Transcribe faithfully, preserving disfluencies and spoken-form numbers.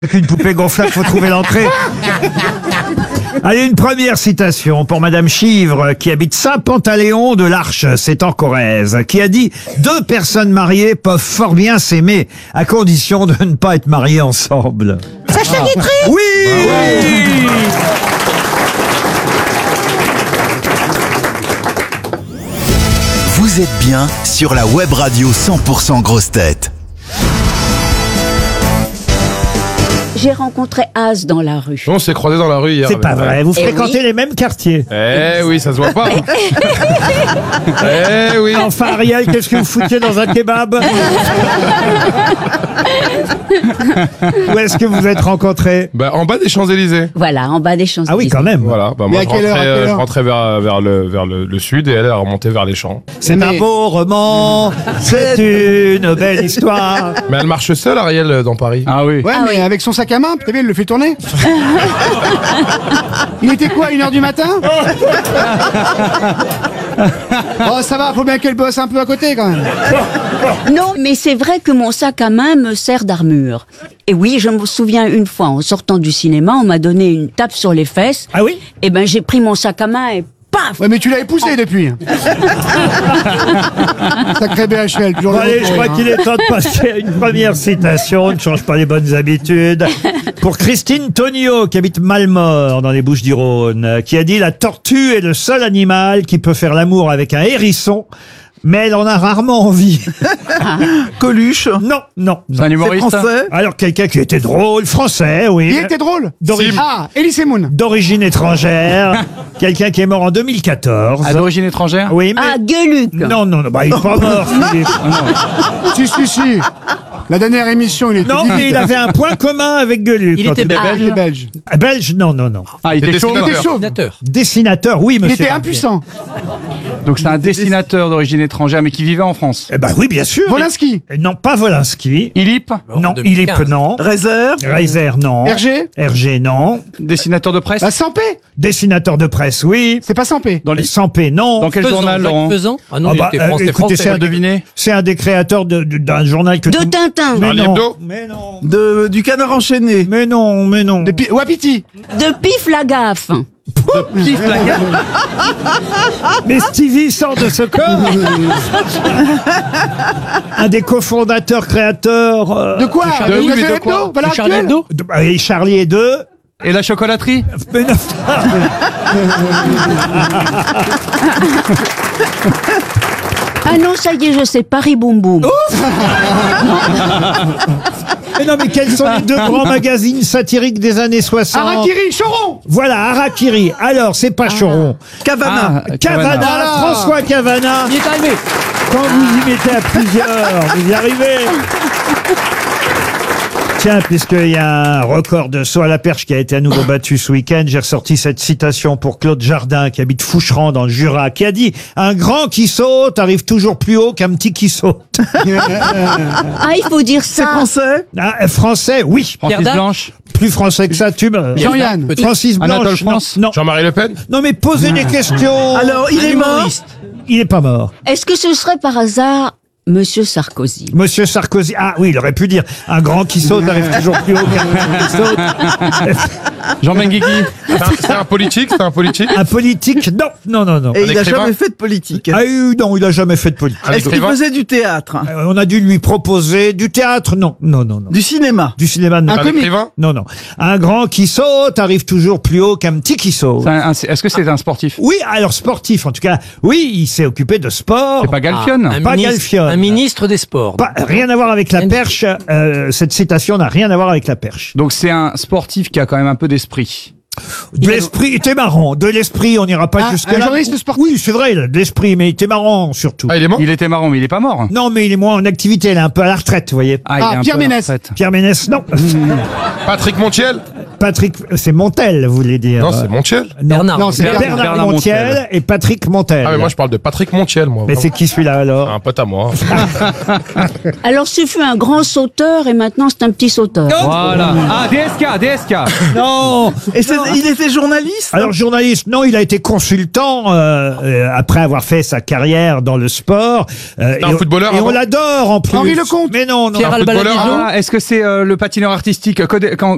Avec une poupée gonflable, faut trouver l'entrée. Allez, une première citation pour Madame Chivre, qui habite Saint-Pantaléon de l'Arche, c'est en Corrèze, qui a dit « Deux personnes mariées peuvent fort bien s'aimer, à condition de ne pas être mariées ensemble. » Sacha Guitry. Oui, oui. Vous êtes bien sur la web radio cent pour cent Grosses Têtes. J'ai rencontré Az dans la rue. On s'est croisés dans la rue hier. C'est pas vrai, vous Eh fréquentez oui. les mêmes quartiers. Eh oui, ça se voit pas. Eh oui. Enfin, Ariel, qu'est-ce que vous foutiez dans un kebab? Où est-ce que vous êtes rencontrés? Bah, en bas des Champs-Élysées. Voilà, en bas des Champs-Élysées. Ah oui, quand même. Voilà. Bah, Mais moi, à je quelle heure, rentrais, à quelle euh, je heure rentrais vers, vers, le, vers le, le sud et elle est remontée vers les champs. C'est Mais- un beau roman, c'est une belle histoire. Mais elle marche seule, Ariel, dans Paris. Ah oui. Ouais, Ah mais oui. avec son sac à main, t'as vu, elle le fait tourner. Il était quoi, une heure du matin? Oh, ça va, faut bien qu'elle bosse un peu à côté quand même. Non, mais c'est vrai que mon sac à main me sert d'armure. Et oui, je me souviens une fois, en sortant du cinéma, on m'a donné une tape sur les fesses. Ah oui? Et ben, j'ai pris mon sac à main et paf! Ouais, mais tu l'as épousé depuis. Sacré B H L, toujours Bon, le allez, mot je pour crois rire, qu'il est temps de passer à une première citation. Ne change pas les bonnes habitudes. Pour Christine Tonio, qui habite Malmort, dans les Bouches-du-Rhône, qui a dit « La tortue est le seul animal qui peut faire l'amour avec un hérisson, mais elle en a rarement envie. » Coluche. Non, non, C'est non. un C'est humoriste. français. Alors, quelqu'un qui était drôle, français, oui. Il était drôle. D'origine- Ah, Elise Moon. D'origine étrangère. Quelqu'un qui est mort en deux mille quatorze. À d'origine étrangère. Oui, mais... Ah, Gueuluc! Non, non, non, bah, il est pas mort, Philippe. Si, si, si. La dernière émission, il était Non, mais il avait un point commun avec Gueuluc. Il quand était Ah, belge. il est belge. Ah, Belge, non, non, non. Ah, il était C'était chauve. Il était chauve. Dessinateur, oui, Il monsieur. était Rapier. impuissant. Donc c'est un dessinateur d'origine étrangère, mais qui vivait en France. Eh ben oui, bien sûr. Wolinski. Non, pas Wolinski. Ilip, Non, Ilip, non. Réserve. Reiser, non. Hergé. Hergé, non. dessinateur de presse. Bah, Sampé. Dessinateur de presse, oui. C'est pas Sampé. Dans les... Sampé, non. Dans quel journal, Laurent? Ah non, Ah il bah, était euh, français, écoutez, français. c'est un, Deviner. c'est un des créateurs de- de- d'un journal que De tout- Tintin! Mais Charlie non. Hebdo. Mais non. De, du canard enchaîné. Mais non, mais non. De Pi- Wapiti. De Pif la gaffe! Mais Stevie sort de ce corps. Un des cofondateurs, créateurs. euh, De quoi De- De oui, mais de Gazelle quoi Hebdo. Valeur De Charlie actuelle. Hebdo. de- bah, et Charlie et deux. Et la chocolaterie. Mais non. Ah non, ça y est, je sais, Paris Boum Boum. Mais non, mais quels sont les deux grands magazines satiriques des années soixante? Harakiri, Choron. Voilà, Harakiri. Alors, c'est pas Choron. Cavana. Ah, Cavana, Voilà. François Cavana. Il est arrivé. Quand vous y mettez à plusieurs, vous y arrivez. Tiens, puisqu'il y a un record de saut à la perche qui a été à nouveau battu ce week-end, j'ai ressorti cette citation pour Claude Jardin, qui habite Foucheran dans le Jura, qui a dit « Un grand qui saute arrive toujours plus haut qu'un petit qui saute. Ah, il faut dire C'est ça! français. Ah, français, oui. Francis Pierre Dac. Blanche. Plus français que ça, tu me... Jean-Yann. Peut-être. Francis Blanche, Anatole non, France. non. Jean-Marie Le Pen. Non, mais posez des questions. Alors, il est mort. Il est pas mort. Est-ce que ce serait par hasard Monsieur Sarkozy? Monsieur Sarkozy. Ah oui, il aurait pu dire un grand qui saute arrive toujours plus haut qu'un petit qui saute. Jean Benguigui. C'est un, c'est un politique, c'est un politique. Un politique, non, non, non, non. Et il a écrivain. jamais fait de politique. Ah oui, non, il a jamais fait de politique. Un Est-ce qu'il écrivain. faisait du théâtre? Euh, On a dû lui proposer du théâtre, non, non, non, non. Du cinéma? Du cinéma, non. Un Un comique. écrivain. Non, non. Un grand qui saute arrive toujours plus haut qu'un petit qui saute. C'est un- un- Est-ce que c'est un sportif? Oui, alors sportif, en tout cas. Oui, il s'est occupé de sport. C'est pas Galfion. Un Pas ministre, Galfion. un ministre des Sports. Pas- rien à voir avec la Rien du perche. Euh, cette citation n'a rien à voir avec la perche. Donc c'est un sportif qui a quand même un peu d'esprit. De l'esprit, il était marrant. De l'esprit, on n'ira pas Ah, jusque un là. journaliste sportif. Oui, c'est vrai, il a de l'esprit, mais il était marrant surtout. Ah, il est mort. Il était marrant, mais il est pas mort. Non, mais il est moins en activité, il est un peu à la retraite, vous voyez. Ah, il Ah, est un Pierre peu à la Ménès. retraite. Pierre Ménès, non. Patrick Montiel. Patrick, c'est Montel, vous voulez dire. Non, c'est Montiel. Non, Bernard. Non, c'est Bernard, Bernard. Bernard Montiel, Montiel. et Patrick Montel. Ah, mais moi, je parle de Patrick Montiel, moi. Mais vraiment. c'est qui celui-là alors? Un pote à moi. Alors, ce fut un grand sauteur et maintenant c'est un petit sauteur. Voilà. Ah, D S K, D S K. Non. Et c'est- il était journaliste? Alors journaliste, non, il a été consultant euh, euh, après avoir fait sa carrière dans le sport. Euh, C'est un et- footballeur Et avant on l'adore en plus. Henri Lecomte. Mais non, non. Pierre Un Albaladizo. footballeur, Ah, est-ce que c'est euh, le patineur artistique Codé- quand-